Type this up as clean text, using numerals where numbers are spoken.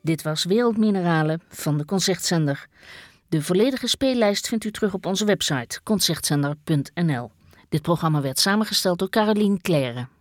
Dit was Wereldmineralen van de Concertzender. De volledige speellijst vindt u terug op onze website concertzender.nl. Dit programma werd samengesteld door Caroline Claire.